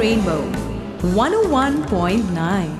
Rainbow 101.9.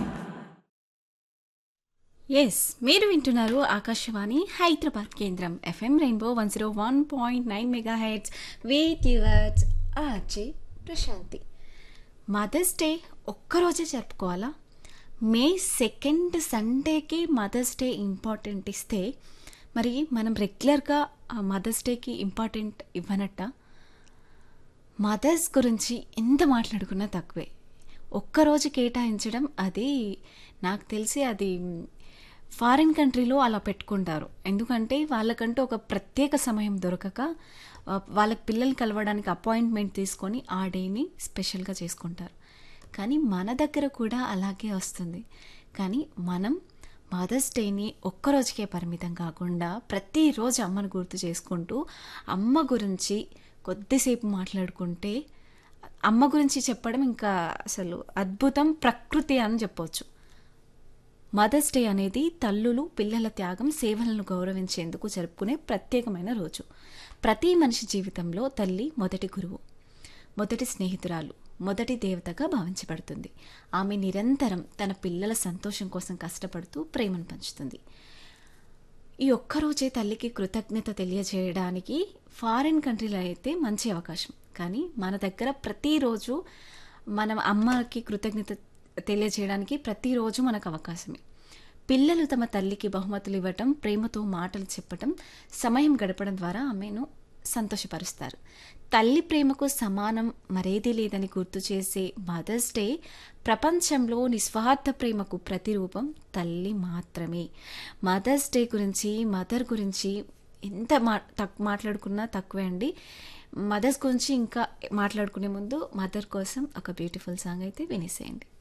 Yes మీరు వింటున్నారు ఆకాశవాణి హైదరాబాద్ కేంద్రం FM rainbow 101.9 mega heads with yours RJ Prashanti. Mothers day ఒక్కరోజే జరుపుకోవాలా? మే 2 సండేకి మదర్స్ డే ఇంపార్టెంట్ ఇస్తే మరి మనం రెగ్యులర్గా ఆ మదర్స్ డేకి ఇంపార్టెంట్ ఇవ్వనట్ట? మదర్స్ గురించి ఎంత మాట్లాడుకున్నా తక్కువే. ఒక్కరోజు కేటాయించడం అది నాకు తెలిసి అది ఫారిన్ కంట్రీలో అలా పెట్టుకుంటారు. ఎందుకంటే వాళ్ళకంటూ ఒక ప్రత్యేక సమయం దొరకక వాళ్ళ పిల్లల్ని కలవడానికి అపాయింట్మెంట్ తీసుకొని ఆ డేని స్పెషల్గా చేసుకుంటారు. కానీ మన దగ్గర కూడా అలాగే వస్తుంది. కానీ మనం మదర్స్ డేని ఒక్కరోజుకే పరిమితం కాకుండా ప్రతిరోజు అమ్మను గుర్తు చేసుకుంటూ అమ్మ గురించి కొద్దిసేపు మాట్లాడుకుంటే, అమ్మ గురించి చెప్పడం ఇంకా అసలు అద్భుతం, ప్రకృతి అని చెప్పవచ్చు. మదర్స్ డే అనేది తల్లులు పిల్లల త్యాగం సేవలను గౌరవించేందుకు జరుపుకునే ప్రత్యేకమైన రోజు. ప్రతి మనిషి జీవితంలో తల్లి మొదటి గురువు, మొదటి స్నేహితురాలు, మొదటి దేవతగా భావించబడుతుంది. ఆమె నిరంతరం తన పిల్లల సంతోషం కోసం కష్టపడుతూ ప్రేమను పంచుతుంది. ఈ ఒక్కరోజే తల్లికి కృతజ్ఞత తెలియజేయడానికి ఫారిన్ కంట్రీలో అయితే మంచి అవకాశం. కానీ మన దగ్గర ప్రతిరోజు మనం అమ్మకి కృతజ్ఞత తెలియజేయడానికి ప్రతిరోజు మనకు అవకాశమే. పిల్లలు తమ తల్లికి బహుమతులు ఇవ్వటం, ప్రేమతో మాటలు చెప్పటం, సమయం గడపడం ద్వారా ఆమెను సంతోషపరుస్తారు. తల్లి ప్రేమకు సమానం మరేదీ లేదని గుర్తు చేసే మదర్స్ డే ప్రపంచంలో నిస్వార్థ ప్రేమకు ప్రతిరూపం తల్లి మాత్రమే. మదర్స్ డే గురించి, మదర్ గురించి ఎంత మాట్లాడుకున్నా తక్కువే అండి. మదర్స్ గురించి ఇంకా మాట్లాడుకునే ముందు మదర్ కోసం ఒక బ్యూటిఫుల్ సాంగ్ అయితే వినేసేయండి.